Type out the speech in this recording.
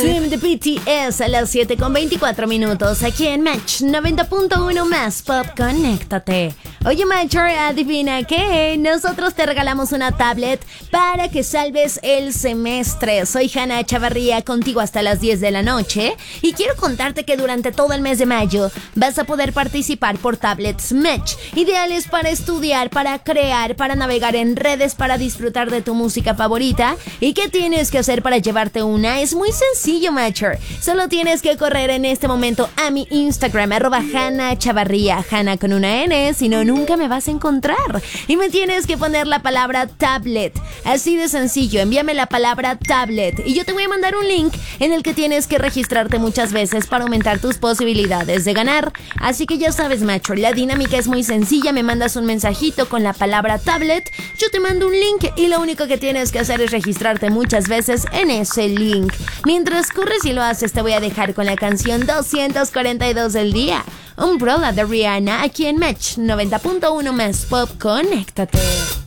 Swim de BTS a las 7:24 aquí en Match 90.1 más Pop, conéctate. Oye, Matcher, adivina qué, nosotros te regalamos una tablet para que salves el semestre. Soy Hanna Chavarría, contigo hasta las 10 de la noche, y quiero contarte que durante todo el mes de mayo vas a poder participar por tablets Match, ideales para estudiar, para crear, para navegar en redes, para disfrutar de tu música favorita. ¿Y qué tienes que hacer para llevarte una? Es muy sencillo, Matcher. Solo tienes que correr en este momento a mi Instagram, @Hanna Chavarría, Hanna con una N, si no, nunca me vas a encontrar. Y me tienes que poner la palabra tablet. Así de sencillo, envíame la palabra tablet y yo te voy a mandar un link en el que tienes que registrarte muchas veces para aumentar tus posibilidades de ganar. Así que ya sabes, macho, la dinámica es muy sencilla. Me mandas un mensajito con la palabra tablet, yo te mando un link y lo único que tienes que hacer es registrarte muchas veces en ese link. Mientras corres y lo haces, te voy a dejar con la canción 242 del día, Umbrella de Rihanna, aquí en Match 90.1 más Pop, conéctate.